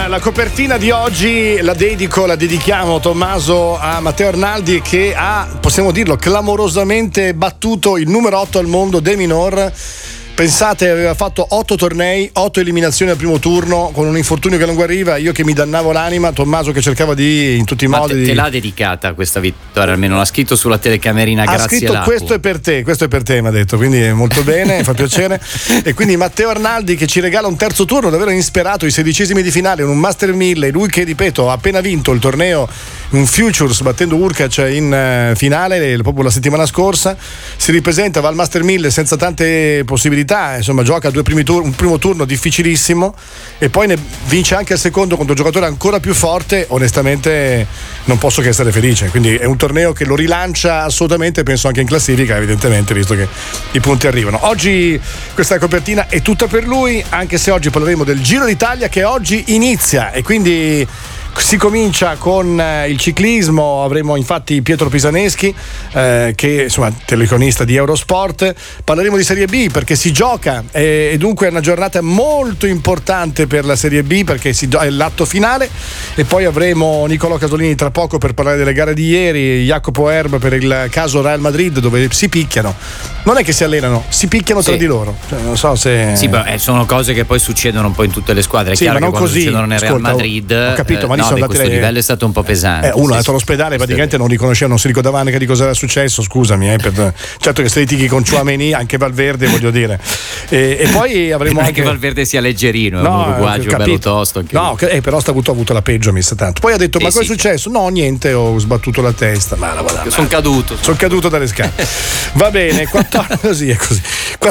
la copertina di oggi la dedichiamo, Tommaso, a Matteo Arnaldi, che ha, possiamo dirlo, clamorosamente battuto il numero 8 al mondo, De Minaur. Pensate, aveva fatto 8 tornei, 8 eliminazioni al primo turno con un infortunio che non guariva, io che mi dannavo l'anima, Tommaso che cercava di in tutti i modi te l'ha dedicata questa vittoria, almeno l'ha scritto sulla telecamerina, ha grazie scritto Lapu. questo è per te, mi ha detto, quindi è molto bene, fa piacere. E quindi Matteo Arnaldi che ci regala un terzo turno davvero insperato, i 16esimi di finale, un Master 1000, lui che ripeto ha appena vinto il torneo un Futures battendo Urkac in finale proprio la settimana scorsa, si ripresenta, va al Master 1000 senza tante possibilità, insomma gioca un primo turno difficilissimo e poi ne vince anche il secondo contro un giocatore ancora più forte. Onestamente non posso che essere felice, quindi è un torneo che lo rilancia assolutamente, penso anche in classifica evidentemente, visto che i punti arrivano. Oggi questa copertina è tutta per lui, anche se oggi parleremo del Giro d'Italia che oggi inizia e quindi si comincia con il ciclismo. Avremo infatti Pietro Pisaneschi che insomma telecronista di Eurosport. Parleremo di Serie B perché si gioca e dunque è una giornata molto importante per la Serie B perché è l'atto finale. E poi avremo Nicolò Casolini tra poco per parlare delle gare di ieri, Jacopo Erb per il caso Real Madrid, dove si picchiano, non è che si allenano, si picchiano tra di loro, cioè, non so se sono cose che poi succedono un po' in tutte le squadre, è chiaro, ma non che quando così succedono nel Real Madrid, ho capito, ma no, questo livello è stato un po' pesante. Uno è andato all'ospedale, praticamente non riconosceva, non si ricordava neanche di cosa era successo, scusami, certo che se litighi con Chouameni, anche Valverde, voglio dire, e poi avremo anche Valverde sia leggerino, no, un uruguagio bello tosto anche però ha avuto la peggio, mi sa tanto. Poi ha detto ma cosa è successo? No, niente, ho sbattuto la testa, sono caduto dalle scale. Va bene, 14 è così,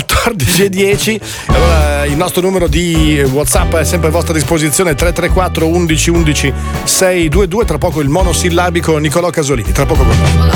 14:10. Allora il nostro numero di WhatsApp è sempre a vostra disposizione, 334 11 11 622. Tra poco il monosillabico Nicolò Casolini, tra poco con noi.